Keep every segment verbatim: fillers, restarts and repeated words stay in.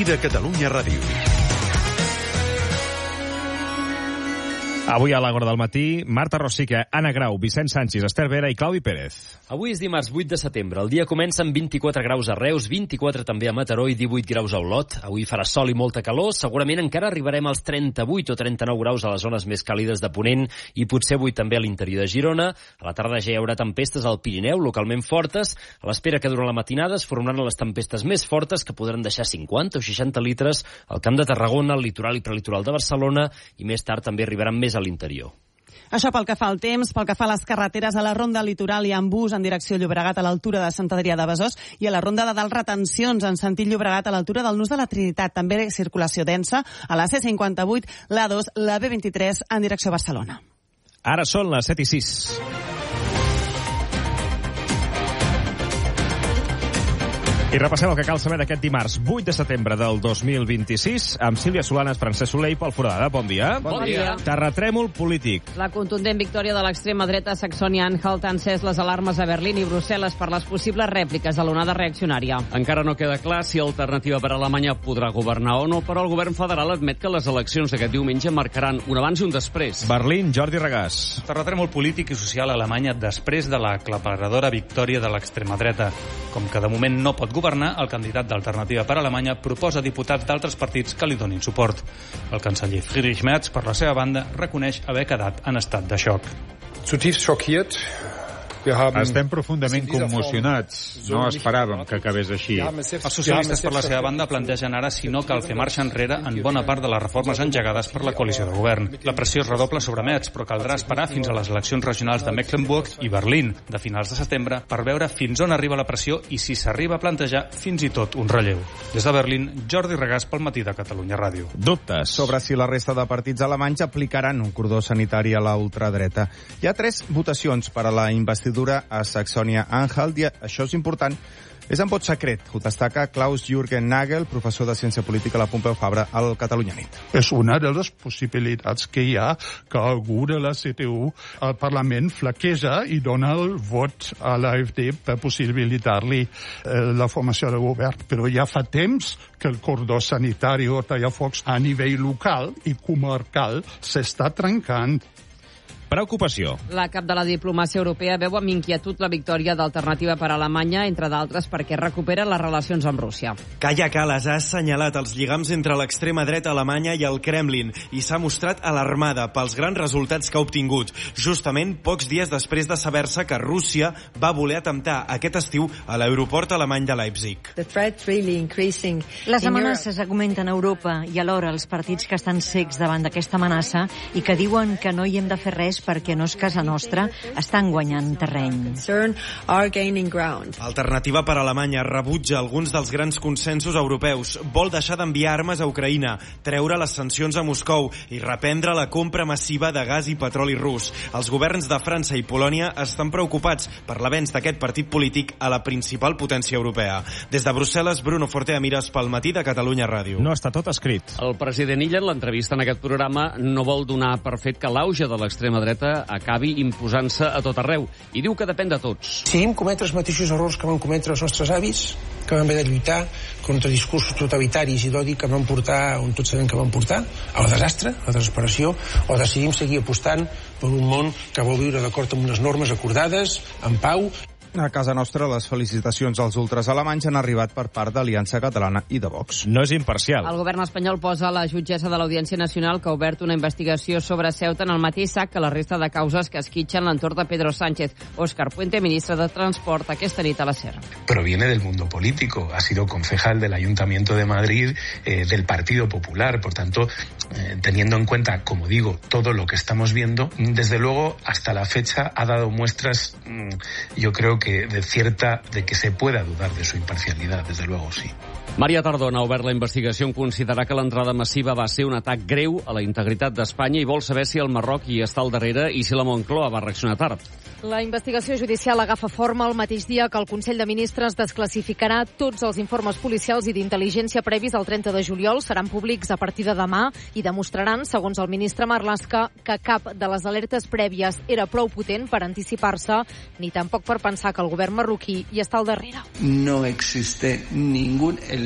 de Catalunya Ràdio. Avui a l'Àgora del matí, Marta Rosique, Anna Grau, Vicent Sánchez, Esther Vera i Claudi Pérez. Avui és dimarts vuit de setembre. El dia comença amb vint-i-quatre graus a Reus, vint-i-quatre també a Mataró i divuit graus a Olot. Avui farà sol i molta calor. Segurament encara arribarem als trenta-vuit o trenta-nou graus a les zones més càlides de Ponent i potser avui també a l'interior de Girona. A la tarda ja hi haurà tempestes al Pirineu, localment fortes. A l'espera que durant la matinada es formaran les tempestes més fortes que podran deixar cinquanta o seixanta litres al Camp de Tarragona, al litoral i prelitoral de Barcelona i més tard també arribaran més a l'interior. Això pel que fa al temps, pel que fa a les carreteres, a la Ronda Litoral i en bus en direcció Llobregat a l'altura de Sant Adrià de Besòs i a la Ronda de Dalt retencions en sentit Llobregat a l'altura del Nus de la Trinitat. També circulació densa a la C cinquanta-vuit, l'A dos, la B vint-i-tres en direcció Barcelona. Ara són les set i sis. I repassem el que cal saber d'aquest dimarts vuit de setembre del dos mil vint-i-sis amb Sílvia Solanes, Francesc Soler i Pol Foradada. Bon dia. Bon dia. Terratrèmol polític. La contundent victòria de l'extrema dreta a Saxònia-Anhalt ha encès les alarmes a Berlín i Brussel·les per les possibles rèpliques a l'onada reaccionària. Encara no queda clar si Alternativa per Alemanya podrà governar o no, però el govern federal admet que les eleccions d'aquest diumenge marcaran un abans i un després. Berlín, Jordi Regàs. Terratrèmol polític i social a Alemanya després de la aclaparadora victòria de l'extrema dreta. Com que de moment no pot governar, el candidat d'Alternativa per Alemanya proposa diputats d'altres partits que li donin suport. El canceller Friedrich Merz, per la seva banda, reconeix haver quedat en estat de xoc. Zutiefst schockiert. Estem profundament commocionats. No esperàvem que acabés així. Els socialistes, per la seva banda, plantegen ara si no cal fer marxa enrere en bona part de les reformes engegades per la coalició de govern. La pressió es redobla sobre Metz, però caldrà esperar fins a les eleccions regionals de Mecklenburg i Berlín, de finals de setembre, per veure fins on arriba la pressió i si s'arriba a plantejar fins i tot un relleu. Des de Berlín, Jordi Regàs pel matí de Catalunya Ràdio. Dubtes sobre si la resta de partits alemanys aplicaran un cordó sanitari a la ultradreta. Hi ha tres votacions per a la investidura a Saxònia-Anhalt i això és important. És en vot secret, ho destaca Klaus-Jürgen Nagel, professor de Ciència Política a la Pompeu Fabra al Catalunya Nit. És una de les possibilitats que hi ha que algú de la C T U al Parlament flaqueja i dona el vot a l'A F D per possibilitar-li eh, la formació de govern. Però ja fa temps que el cordó sanitari o tallafocs a nivell local i comarcal s'està trencant. Preocupació. La cap de la diplomàcia europea veu amb inquietud la victòria d'Alternativa per Alemanya, entre d'altres perquè recupera les relacions amb Rússia. Kaja Kallas ha assenyalat els lligams entre l'extrema dreta alemanya i el Kremlin i s'ha mostrat alarmada pels grans resultats que ha obtingut, justament pocs dies després de saber-se que Rússia va voler atemptar aquest estiu a l'aeroport alemany de Leipzig. Les amenaces augmenten a Europa i alhora els partits que estan cecs davant d'aquesta amenaça i que diuen que no hi hem de fer res perquè no és casa nostra, estan guanyant terreny. Alternativa per Alemanya rebutja alguns dels grans consensos europeus, vol deixar d'enviar armes a Ucraïna, treure les sancions a Moscou i reprendre la compra massiva de gas i petroli rus. Els governs de França i Polònia estan preocupats per l'avenç d'aquest partit polític a la principal potència europea. Des de Brussel·les, Bruno Fortea Mires pel matí de Catalunya Ràdio. No està tot escrit. El president Illa, en l'entrevista en aquest programa, no vol donar per fet que l'auge de l'extrema dreta acabi imposant-se a tot arreu i diu que depèn de tots. Si hem cometre els mateixos errors que van cometre els nostres avis, que van haver de lluitar contra discursos totalitaris i d'odi que van portar, on tots sabem que van portar, al desastre, a la desesperació, o decidim seguir apostant per un món que vol viure d'acord amb unes normes acordades, en pau. A casa nostra, les felicitacions als ultres alemanys han arribat per part d'Aliança Catalana i de Vox. No és imparcial. El govern espanyol posa la jutgessa de l'Audiència Nacional que ha obert una investigació sobre Ceuta en el mateix sac que la resta de causes que esquitxen l'entorn de Pedro Sánchez. Óscar Puente, ministre de Transport, aquesta nit a la SER. Proviene del mundo político, ha sido concejal del Ayuntamiento de Madrid, eh, del Partido Popular, por tanto, eh, teniendo en cuenta, como digo, todo lo que estamos viendo, desde luego, hasta la fecha ha dado muestras, mmm, yo creo que de cierta, de que se pueda dudar de su imparcialidad, desde luego sí. Maria Tardona ha obert la investigació en considerar que l'entrada massiva va ser un atac greu a la integritat d'Espanya i vol saber si el Marroc hi està al darrere i si la Moncloa va reaccionar tard. La investigació judicial agafa forma el mateix dia que el Consell de Ministres desclassificarà tots els informes policials i d'intel·ligència previs al trenta de juliol. Seran públics a partir de demà i demostraran, segons el ministre Marlaska, que cap de les alertes prèvies era prou potent per anticipar-se, ni tampoc per pensar que el govern marroquí hi està al darrere. No existe ningún elemento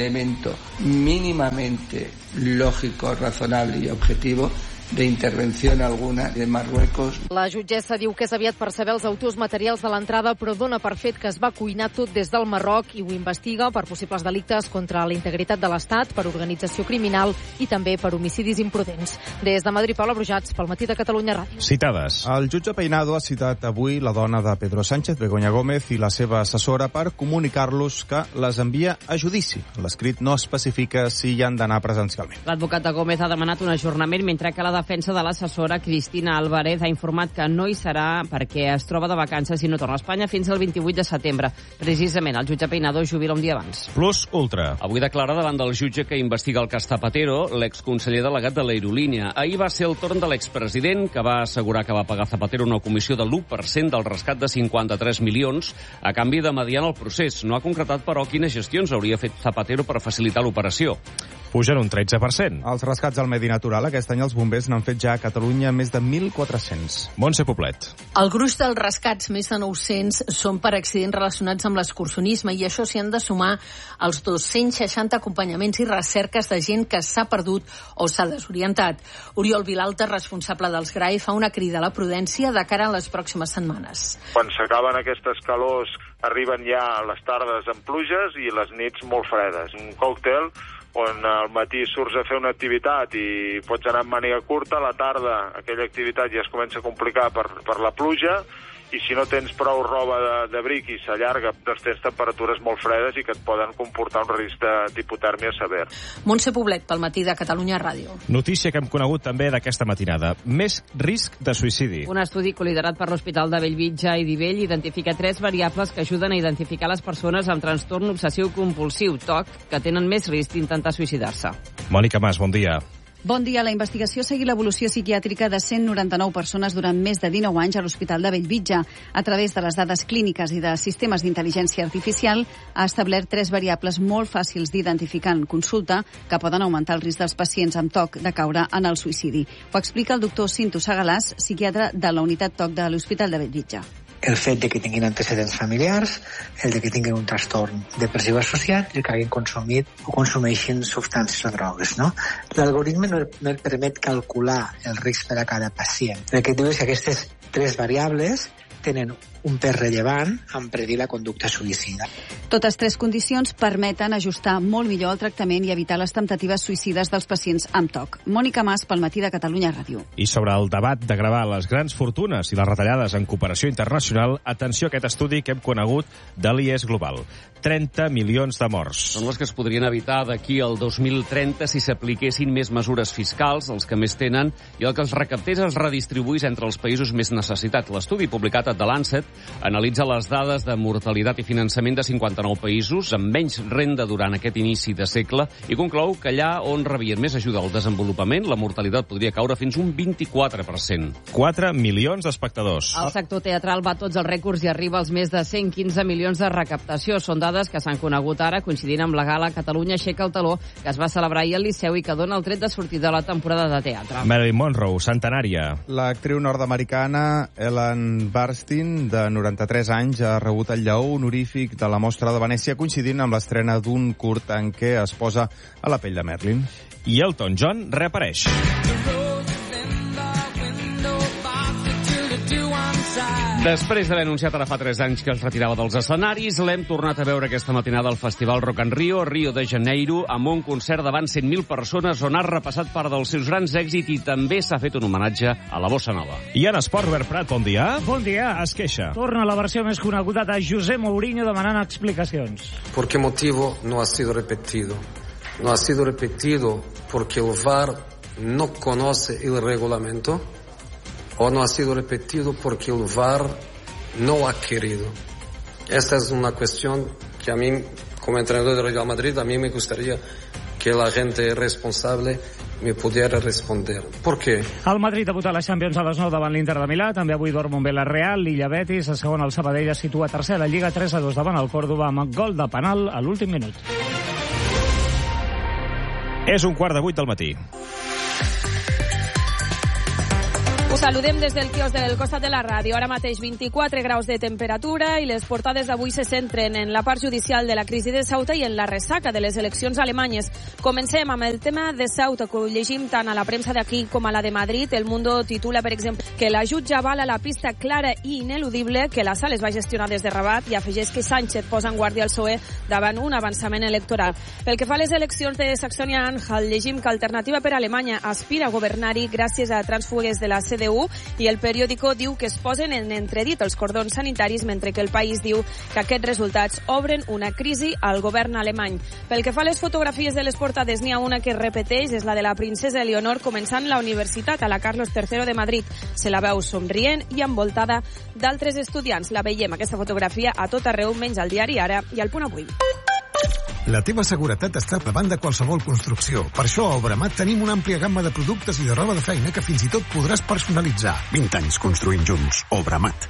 elemento mínimamente lógico, razonable y objetivo de intervención alguna de Marruecos. La jutgessa diu que és aviat per saber els autors materials de l'entrada, però dona per fet que es va cuinar tot des del Marroc i ho investiga per possibles delictes contra la integritat de l'Estat, per organització criminal i també per homicidis imprudents. Des de Madrid, Paula Brujats, pel Matí de Catalunya Ràdio. Citades. El jutge Peinado ha citat avui la dona de Pedro Sánchez, Begoña Gómez, i la seva assessora per comunicar-los que les envia a judici. L'escrit no especifica si hi han d'anar presencialment. L'advocat de Gómez ha demanat un ajornament, mentre que la defensa de l'assessora Cristina Álvarez ha informat que no hi serà perquè es troba de vacances i no torna a Espanya fins al vint-i-vuit de setembre. Precisament, el jutge Peinado jubila un dia abans. Plus Ultra. Avui declara davant del jutge que investiga el cas Zapatero, l'exconseller delegat de l'Aerolínia. Ahir va ser el torn de l'expresident, que va assegurar que va pagar Zapatero una comissió de l'u per cent del rescat de cinquanta-tres milions a canvi de mediar el procés. No ha concretat, però, quines gestions hauria fet Zapatero per facilitar l'operació. Pugen un tretze per cent. Els rescats al medi natural, aquest any els bombers n'han fet ja a Catalunya més de mil quatre-cents. Montse Poblet. El gruix dels rescats, més de nou-cents, són per accidents relacionats amb l'excursionisme, i això s'hi han de sumar els dos-cents seixanta acompanyaments i recerques de gent que s'ha perdut o s'ha desorientat. Oriol Vilalta, responsable dels G R A E, fa una crida a la prudència de cara a les pròximes setmanes. Quan s'acaben aquestes calors, arriben ja les tardes amb pluges i les nits molt fredes. Un còctel on al matí surts a fer una activitat i pots anar amb màniga curta, a la tarda aquella activitat ja es comença a complicar per, per la pluja, i si no tens prou roba d'abric i s'allarga, doncs tens temperatures molt fredes i que et poden comportar un risc d'hipotèrmia sever. Montse Poblet, pel Matí de Catalunya Ràdio. Notícia que hem conegut també d'aquesta matinada. Més risc de suïcidi. Un estudi col·liderat per l'Hospital de Bellvitge i Divell identifica tres variables que ajuden a identificar les persones amb trastorn obsessiu compulsiu, T O C, que tenen més risc d'intentar suïcidar-se. Mònica Mas, bon dia. Bon dia. La investigació segueix l'evolució psiquiàtrica de cent noranta-nou persones durant més de dinou anys a l'Hospital de Bellvitge. A través de les dades clíniques i de sistemes d'intel·ligència artificial, ha establert tres variables molt fàcils d'identificar en consulta que poden augmentar el risc dels pacients amb T O C de caure en el suïcidi. Ho explica el doctor Cinto Segalàs, psiquiatre de la unitat T O C de l'Hospital de Bellvitge. El fet de que tinguin antecedents familiars, el de que tinguin un trastorn depressiu associat i que hagin consumit o consumeixin substàncies o drogues, no? L'algoritme no, no et permet calcular el risc per a cada pacient. El que et diu és que aquestes tres variables tenen un pes rellevant en predir la conducta suïcida. Totes tres condicions permeten ajustar molt millor el tractament i evitar les temptatives suïcides dels pacients amb T O C. Mònica Mas, pel Matí de Catalunya Ràdio. I sobre el debat de gravar les grans fortunes i les retallades en cooperació internacional, atenció a aquest estudi que hem conegut de l'I E S Global. trenta milions de morts. Són les que es podrien evitar d'aquí al dos mil trenta si s'apliquessin més mesures fiscals, els que més tenen, i el que els recaptés es redistribuís entre els països més necessitats. L'estudi publicat a The Lancet analitza les dades de mortalitat i finançament de cinquanta-nou països amb menys renda durant aquest inici de segle i conclou que allà on rebien més ajuda al desenvolupament, la mortalitat podria caure fins un vint-i-quatre per cent. quatre milions d'espectadors. El sector teatral va tots els rècords i arriba als més de cent quinze milions de recaptació. Són dades que s'han conegut ara, coincidint amb la gala Catalunya aixeca el taló, que es va celebrar ahir al Liceu i que dona el tret de sortida de la temporada de teatre. Marilyn Monroe, centenària. L'actriu nord-americana Ellen Burstyn, de noranta-tres anys, ha rebut el lleó honorífic de la Mostra de Venècia, coincidint amb l'estrena d'un curt en què es posa a la pell de Merlin. I Elton John reapareix. Després d'haver anunciat ara fa tres anys que es retirava dels escenaris, l'hem tornat a veure aquesta matinada al Festival Rock en Rio, Rio de Janeiro, amb un concert davant cent mil persones on ha repassat part dels seus grans èxits i també s'ha fet un homenatge a la bossa nova. I en esport, Robert Prat, bon dia. Bon dia. Es queixa. Torna la versió més coneguda de José Mourinho demanant explicacions. ¿Por qué motivo no ha sido repetido? No ha sido repetido porque el V A R no conoce el reglamento o no ha sido repetido porque el V A R no ha querido. Esta es una cuestión que a mí, como entrenador de Real Madrid, a mí me gustaría que la gente responsable me pudiera responder. ¿Por qué? El Madrid debuta a la Champions a les nou davant l'Inter de Milà. També avui dorm un Villarreal, l'Illa Betis. A segon, el Sabadell es situa tercer a la Lliga, tres a dos davant el Córdoba amb gol de penal a l'últim minut. És un quart de vuit del matí. Us saludem des del quios del costat de la ràdio. Ara mateix vint-i-quatre graus de temperatura i les portades d'avui se centren en la part judicial de la crisi de Ceuta i en la ressaca de les eleccions alemanyes. Comencem amb el tema de Ceuta, que ho llegim tant a la premsa d'aquí com a la de Madrid. El Mundo titula, per exemple, que la jutja avala la pista clara i ineludible que la sala es va gestionar des de Rabat i afegeix que Sánchez posa en guàrdia el P S O E davant un avançament electoral. Pel que fa a les eleccions de Saxònia-Anhalt, llegim que Alternativa per Alemanya aspira a governar-hi gràcies a trànsfugues de la C D U i el periòdico diu que es posen en entredit els cordons sanitaris, mentre que el País diu que aquests resultats obren una crisi al govern alemany. Pel que fa a les fotografies de les portades, n'hi ha una que es repeteix, és la de la princesa Leonor començant la universitat a la Carlos tercero de Madrid. Se la veu somrient i envoltada d'altres estudiants. La veiem, aquesta fotografia, a tot arreu, menys al diari Ara i al Punt Avui. La teva seguretat està davant de qualsevol construcció. Per això a Obramat tenim una àmplia gamma de productes i de roba de feina que fins i tot podràs personalitzar. vint anys construint junts. Obramat.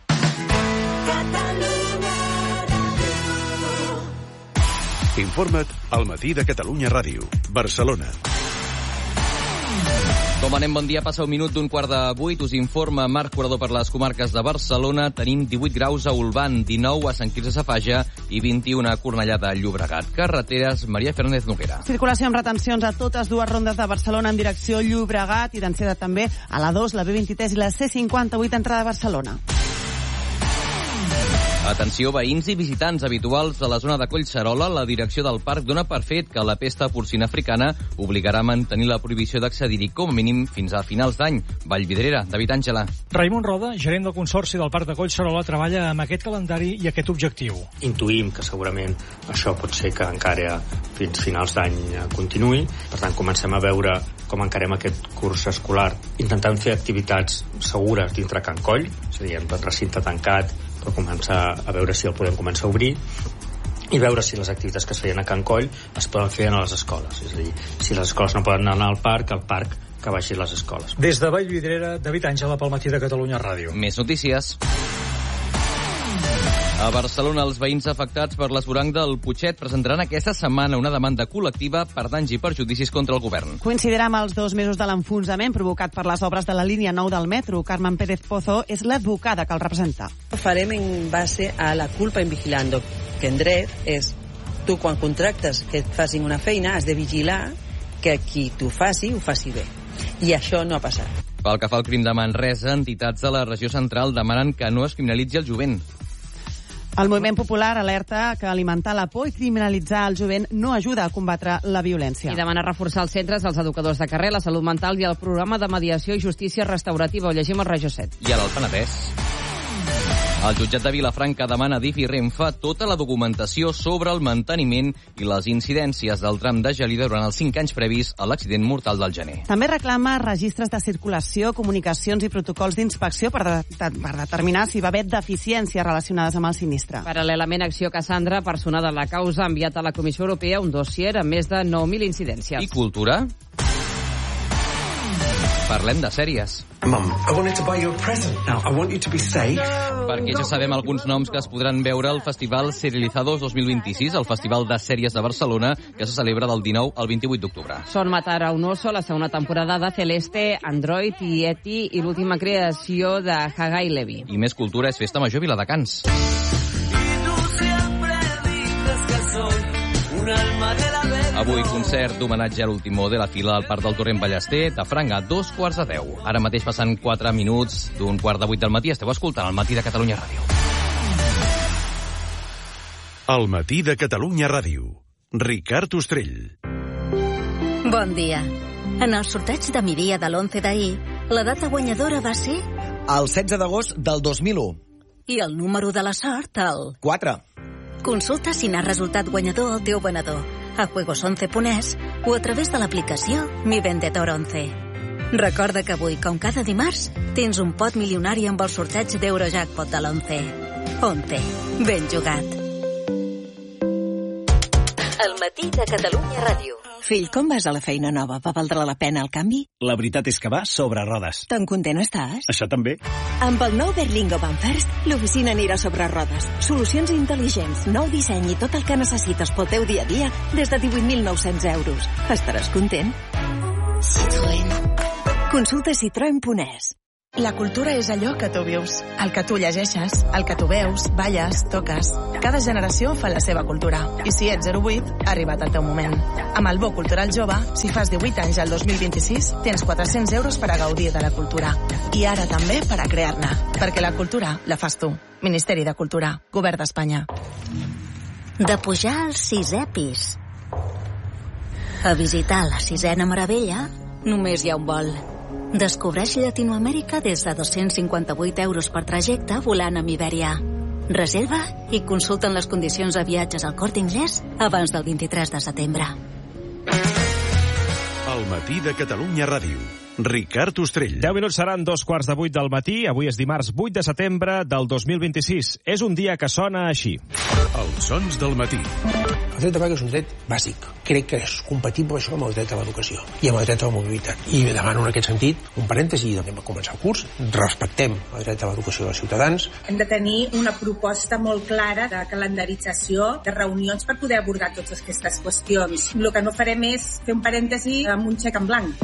Informa't al Matí de Catalunya Ràdio. Barcelona. Com anem, bon dia, passa un minut d'un quart de vuit, us informa Marc Curador per les comarques de Barcelona. Tenim divuit graus a Olvan, dinou a Sant Quirze Safaja i vint-i-un a Cornellà de Llobregat. Carreteres, Maria Fernández Noguera. Circulació amb retencions a totes dues rondes de Barcelona en direcció Llobregat i d'enceda també a la dos, la B vint-i-tres i la C cinquanta-vuit entrada a Barcelona. Atenció, veïns i visitants habituals de la zona de Collserola. La direcció del parc dona per fet que la pesta porcina africana obligarà a mantenir la prohibició d'accedir-hi com a mínim fins a finals d'any. Vallvidrera, David Àngela. Raimon Roda, gerent del Consorci del Parc de Collserola, treballa amb aquest calendari i aquest objectiu. Intuïm que segurament això pot ser que encara fins finals d'any continuï. Per tant, comencem a veure com encarem aquest curs escolar, intentant fer activitats segures dintre Can Coll, és a dir, en tot recinte tancat, però començar a veure si el podem començar a obrir i veure si les activitats que es feien a Can Coll es poden fer a les escoles. És a dir, si les escoles no poden anar al parc, al parc que vagi a les escoles. Des de Vallvidrera, David Àngela pel Matí de Catalunya Ràdio. Més notícies. A Barcelona, els veïns afectats per l'esvoranc del Putxet presentaran aquesta setmana una demanda col·lectiva per danys i perjudicis contra el govern. Coincidirà amb els dos mesos de l'enfonsament provocat per les obres de la línia nou del metro. Carmen Pérez Pozo és l'advocada que el representa. Farem en base a la culpa in vigilando, que en dret és tu quan contractes que et facin una feina has de vigilar que qui t'ho faci ho faci bé. I això no ha passat. Pel que fa al crim de Manresa, entitats de la regió central demanen que no es criminalitzi el jovent. El moviment popular alerta que alimentar la por i criminalitzar el jovent no ajuda a combatre la violència. I demana reforçar els centres, els educadors de carrer, la salut mental i el programa de mediació i justícia restaurativa. Ho llegim a Regió set. I a l'Alt Penedès. El jutjat de Vilafranca demana a Adif i Renfe tota la documentació sobre el manteniment i les incidències del tram de Gelida durant els cinc anys previs a l'accident mortal del gener. També reclama registres de circulació, comunicacions i protocols d'inspecció per, de, per determinar si va haver deficiències relacionades amb el sinistre. Paral·lelament, Acció Cassandra, personada en la causa, ha enviat a la Comissió Europea un dossier amb més de nou mil incidències. I cultura? Parlem de sèries. Mum, I wanted to buy you a present. Now, I want you to be safe. No, Perquè ja sabem alguns noms que es podran veure al Festival Serializados dos mil vint-i-sis, el Festival de Sèries de Barcelona, que se celebra del dinou al vint-i-vuit d'octubre. Són Matar a un oso, la segona temporada de Celeste, Android i E T i l'última creació de Hagai Levi. I més cultura és Festa Major Viladecans. Avui, concert d'homenatge a l'último de la fila al Parc del Torrent Ballester, de franc a dos quarts de deu. Ara mateix passen quatre minuts d'un quart de vuit del matí. Esteu escoltant el Matí de Catalunya Ràdio. El Matí de Catalunya Ràdio. Ricard Ostrell. Bon dia. En el sorteig de migdia de l'onze d'ahir, la data guanyadora va ser... El setze d'agost del dos mil u. I el número de la sort, el... quatre. Consulta si n'ha resultat guanyador el teu venedor a juegos once punt es o a través de l'aplicació Mi Vendedor once. Recorda que avui, com cada dimarts, tens un pot milionari amb el sorteig d'Eurojackpot de l'onze. once. Ben jugat. El Matí de Catalunya Ràdio. Fill, com vas a la feina nova? Va valdre la pena el canvi? La veritat és que va sobre rodes. Tan content estàs? Això també. Amb el nou Berlingo Van First, l'oficina anirà sobre rodes. Solucions intel·ligents, nou disseny i tot el que necessites pel teu dia a dia des de divuit mil nou-cents euros. Estaràs content? Citroën. Consulta citroen punt es. La cultura és allò que tu vius, el que tu llegeixes, el que tu veus, balles, toques. Cada generació fa la seva cultura. I si ets zero vuit, ha arribat el teu moment. Amb el Bo Cultural Jove, si fas divuit anys al dos mil vint-i-sis, tens quatre-cents euros per a gaudir de la cultura. I ara també per a crear-ne. Perquè la cultura la fas tu. Ministeri de Cultura, Govern d'Espanya. De pujar al sisè pis a visitar la sisena meravella, només hi ha un vol. Descobreix Llatinoamèrica des de dos-cents cinquanta-vuit euros per trajecte volant amb Iberia. Reserva i consulten les condicions de viatges al Corte Inglés abans del vint-i-tres de setembre. El matí de Catalunya Ràdio. Ricard Ostrell. deu minuts seran dos quarts de vuit del matí. Avui és dimarts vuit de setembre del dos mil vint-i-sis. És un dia que sona així. Els sons del matí. El dret de vaga és un dret bàsic. Crec que és compatible això amb el dret a l'educació i amb el dret a la mobilitat. I demano en aquest sentit un parèntesi i anem a començar el curs. Respectem el dret a l'educació dels ciutadans. Hem de tenir una proposta molt clara de calendarització de reunions per poder abordar totes aquestes qüestions. El que no farem és fer un parèntesi amb un xec en blanc.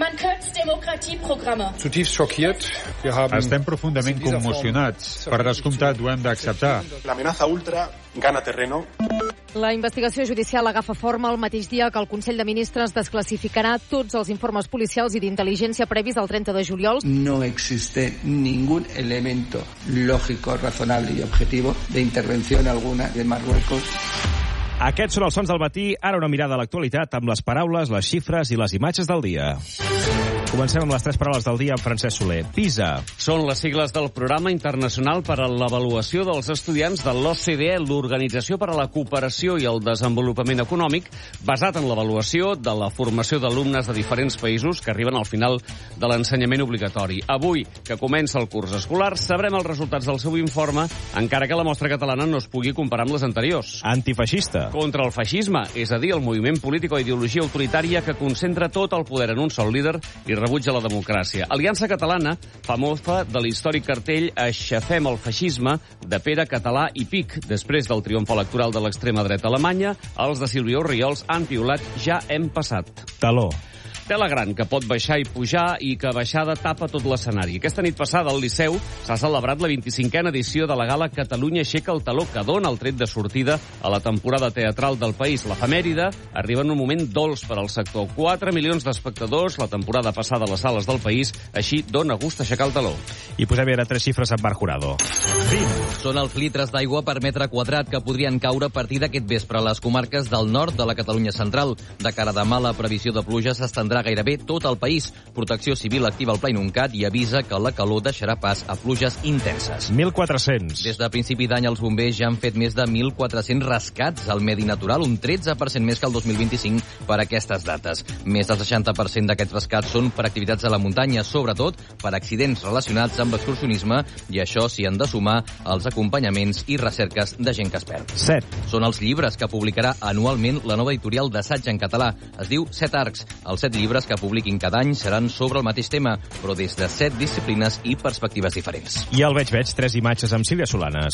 Zutiefst schockiert. Wir haben Estem profundament commocionats. Per descomptat, ho hem d'acceptar. L'amenaça ultra gana terreno. La investigació judicial agafa forma el mateix dia que el Consell de Ministres desclassificarà tots els informes policials i d'intel·ligència previs al trenta de juliol. No existe ningún elemento lógico, razonable y objetivo de intervención alguna de Marruecos. Aquests són els sons del matí. Ara una mirada a l'actualitat amb les paraules, les xifres i les imatges del dia. Comencem amb les tres paraules del dia amb Francesc Soler. PISA. Són les sigles del Programa Internacional per a l'Avaluació dels Estudiants de l'O C D E, l'Organització per a la Cooperació i el Desenvolupament Econòmic, basat en l'avaluació de la formació d'alumnes de diferents països que arriben al final de l'ensenyament obligatori. Avui, que comença el curs escolar, sabrem els resultats del seu informe, encara que la mostra catalana no es pugui comparar amb les anteriors. Antifeixista. Contra el feixisme, és a dir, el moviment polític o ideologia autoritària que concentra tot el poder en un sol líder i rebutja la democràcia. Aliança Catalana fa mofa de l'històric cartell Aixafem el feixisme de Pere Català i Pic. Després del triomf electoral de l'extrema dreta alemanya, els de Sílvia Orriols han piulat Ja hem passat. Taló. Tela gran que pot baixar i pujar i que baixada tapa tot l'escenari. Aquesta nit passada al Liceu s'ha celebrat la vint-i-cinquena edició de la gala Catalunya aixeca el taló, que dona el tret de sortida a la temporada teatral del país. L'efemèride arriba en un moment dolç per al sector. quatre milions d'espectadors la temporada passada a les sales del país, així dona gust aixecar el taló. I posem ara tres xifres amb Marc Jurado. vint. Són els litres d'aigua per metre quadrat que podrien caure a partir d'aquest vespre a les comarques del nord de la Catalunya central. De cara a demà, la previsió de pluja s'estendrà gairebé tot el país. Protecció Civil activa el Pla Inuncat i avisa que la calor deixarà pas a pluges intenses. mil quatre-cents. Des de principi d'any, els bombers ja han fet més de mil quatre-cents rescats al medi natural, un tretze per cent més que el dos mil vint-i-cinc per aquestes dates. Més del seixanta per cent d'aquests rescats són per activitats a la muntanya, sobretot per accidents relacionats amb l'excursionisme, i això s'hi han de sumar els acompanyaments i recerques de gent que es perd. set. Són els llibres que publicarà anualment la nova editorial d'assaig en català. Es diu Set Arcs. Els set llibres que publiquin cada any seran sobre el mateix tema, però des de set disciplines i perspectives diferents. I al Veig Veig, tres imatges amb Sílvia Solanes.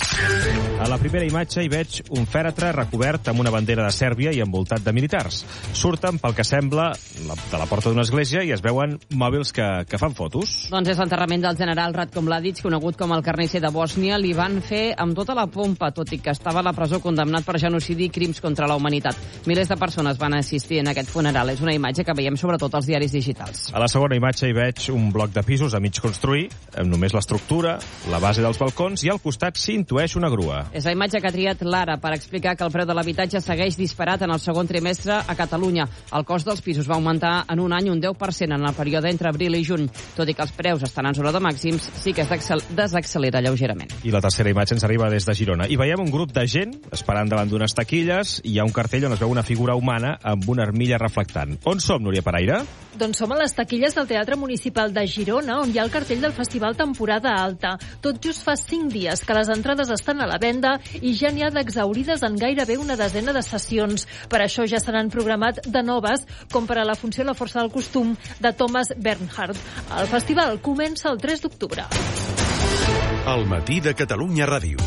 A la primera imatge hi veig un fèretre recobert amb una bandera de Sèrbia i envoltat de militars. Surten, pel que sembla, de la porta d'una església i es veuen mòbils que, que fan fotos. Doncs és l'enterrament del general Ratko Mladic, conegut com el carnisser de Bòsnia. Li van fer amb tota la pompa, tot i que estava a la presó condemnat per genocidi i crims contra la humanitat. Milers de persones van assistir en aquest funeral. És una imatge que veiem sobretot als diaris digitals. A la segona imatge hi veig un bloc de pisos a mig construir, amb només l'estructura, la base dels balcons, i al costat s'intueix una grua. És la imatge que ha triat l'Ara per explicar que el preu de l'habitatge segueix disparat en el segon trimestre a Catalunya. El cost dels pisos va augmentar en un any un deu per cent en el període entre abril i juny. Tot i que els preus estan en zona de màxims, sí que es desaccelera lleugerament. I la tercera imatge ens arriba des de Girona. I veiem un grup de gent esperant davant d'unes taquilles i hi ha un cartell on es veu una figura humana amb una armilla reflectant. On som, Núria Paraire? Doncs som a les taquilles del Teatre Municipal de Girona, on hi ha el cartell del Festival Temporada Alta. Tot just fa cinc dies que les entrades estan a la venda i ja n'hi ha d'exhaurides en gairebé una desena de sessions. Per això ja se n'han programat de noves, com per a la funció La força del costum de Thomas Bernhard. El festival comença el tres d'octubre. El matí de Catalunya Ràdio.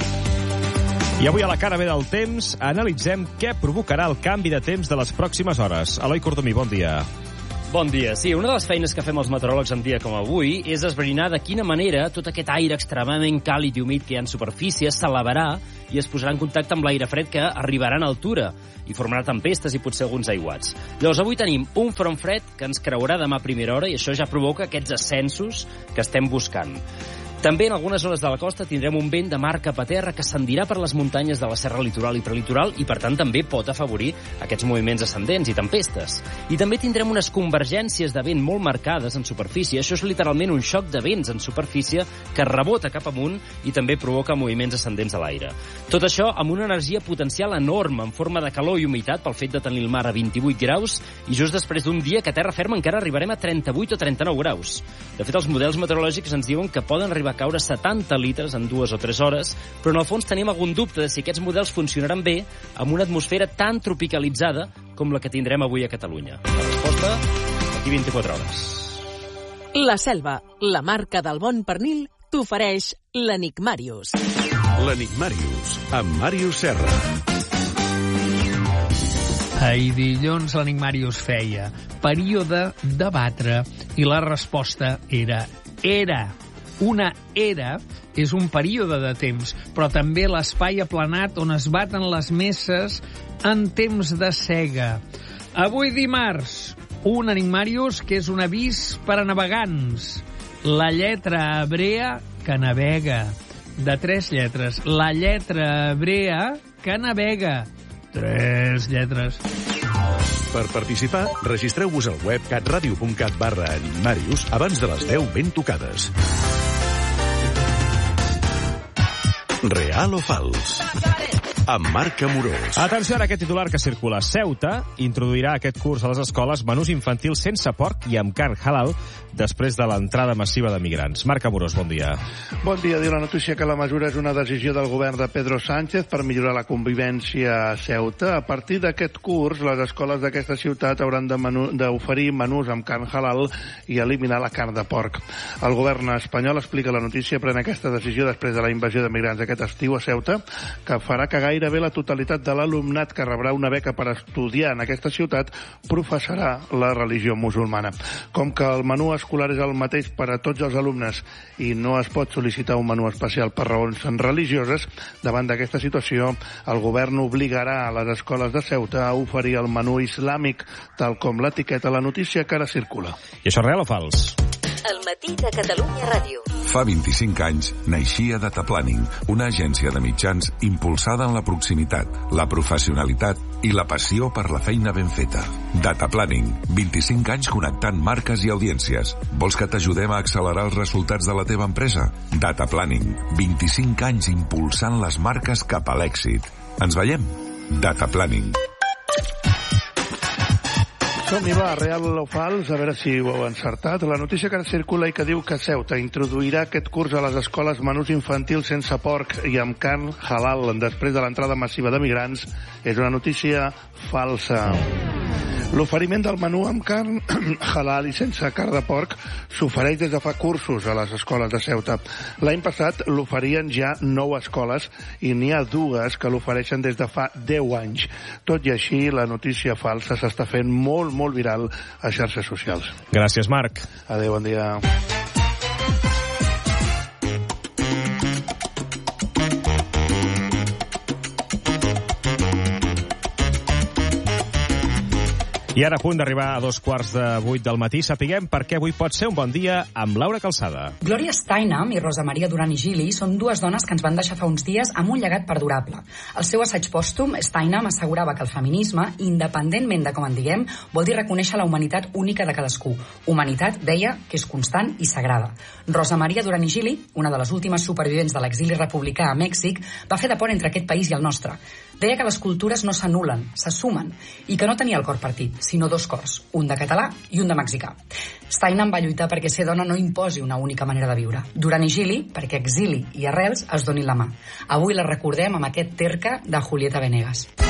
I avui a la cara B del temps analitzem què provocarà el canvi de temps de les pròximes hores. Eloi Cordomí, bon dia. Bon dia. Sí, una de les feines que fem els meteoròlegs en dia com avui és esbrinar de quina manera tot aquest aire extremadament càlid i humit que hi ha en superfície s'elevarà i es posarà en contacte amb l'aire fred que arribarà en altura i formarà tempestes i potser alguns aiguats. Llavors, avui tenim un front fred que ens creurà demà a primera hora i això ja provoca aquests ascensos que estem buscant. També en algunes zones de la costa tindrem un vent de mar cap a terra que ascendirà per les muntanyes de la serra litoral i prelitoral i, per tant, també pot afavorir aquests moviments ascendents i tempestes. I també tindrem unes convergències de vent molt marcades en superfície. Això és literalment un xoc de vents en superfície que rebota cap amunt i també provoca moviments ascendents a l'aire. Tot això amb una energia potencial enorme en forma de calor i humitat pel fet de tenir el mar a vint-i-vuit graus i just després d'un dia que a terra ferma encara arribarem a trenta-vuit o trenta-nou graus. De fet, els models meteorològics ens diuen que poden arribar a caure setanta litres en dues o tres hores, però en el fons tenim algun dubte de si aquests models funcionaran bé amb una atmosfera tan tropicalitzada com la que tindrem avui a Catalunya. La resposta, aquí vint-i-quatre hores. La Selva, la marca del bon pernil, t'ofereix l'Enigmàrius. L'Enigmàrius, amb Màrius Serra. Ahir dilluns l'Enigmàrius feia període de batre i la resposta era era. Una era és un període de temps, però també l'espai aplanat on es baten les messes en temps de sega. Avui dimarts, un Enigmàrius que és un avís per a navegants. La lletra hebrea que navega. De tres lletres. La lletra hebrea que navega. Tres lletres. Per participar, registreu-vos al web catradio punt cat barra Enigmàrius abans de les deu ben tocades. Real o fals? Amb Marc Amorós. Atenció a aquest titular que circula. Ceuta introduirà aquest curs a les escoles menús infantils sense porc i amb carn halal després de l'entrada massiva de migrants. Marc Amorós, bon dia. Bon dia. Diu la notícia que la mesura és una decisió del govern de Pedro Sánchez per millorar la convivència a Ceuta. A partir d'aquest curs, les escoles d'aquesta ciutat hauran d'oferir menús amb carn halal i eliminar la carn de porc. El govern espanyol, explica la notícia, pren aquesta decisió després de la invasió de migrants aquest estiu a Ceuta, que farà que gairebé la totalitat de l'alumnat que rebrà una beca per estudiar en aquesta ciutat professarà la religió musulmana. Com que el menú escolar és el mateix per a tots els alumnes i no es pot sol·licitar un menú especial per raons religioses, davant d'aquesta situació, el govern obligarà a les escoles de Ceuta a oferir el menú islàmic, tal com l'etiqueta la notícia que ara circula. I això és real o fals? El matí de Catalunya Ràdio. Fa vint-i-cinc anys naixia Data Planning, una agència de mitjans impulsada en la proximitat, la professionalitat i la passió per la feina ben feta. Data Planning, vint-i-cinc anys connectant marques i audiències. Vols que t'ajudem a accelerar els resultats de la teva empresa? Data Planning, vint-i-cinc anys impulsant les marques cap a l'èxit. Ens veiem? Data Planning. Som-hi, va, real o fals, a veure si ho heu encertat. La notícia que ara circula i que diu que Ceuta introduirà aquest curs a les escoles menús infantils sense porc i amb carn halal després de l'entrada massiva de migrants és una notícia falsa. L'oferiment del menú amb carn halal i sense carn de porc s'ofereix des de fa cursos a les escoles de Ceuta. L'any passat l'oferien ja nou escoles i n'hi ha dues que l'ofereixen des de fa deu anys. Tot i així, la notícia falsa s'està fent molt, molt viral a xarxes socials. Gràcies, Marc. Adéu, bon dia. I ara a punt d'arribar a dos quarts de vuit del matí, sapiguem per què avui pot ser un bon dia amb Laura Calçada. Gloria Steinem i Rosa Maria Duran i Gili són dues dones que ens van deixar fa uns dies amb un llegat perdurable. Al seu assaig pòstum, Steinem assegurava que el feminisme, independentment de com en diguem, vol dir reconèixer la humanitat única de cadascú. Humanitat, deia, que és constant i sagrada. Rosa Maria Duran i Gili, una de les últimes supervivents de l'exili republicà a Mèxic, va fer de pont entre aquest país i el nostre. Deia que les cultures no s'anulen, s'assumen, i que no tenia el cor partit, sinó dos cors, un de català i un de mexicà. Steinem va lluitar perquè ser dona no imposi una única manera de viure. Duran i Gili, perquè exili i arrels es donin la mà. Avui la recordem amb aquest terca de Julieta Venegas.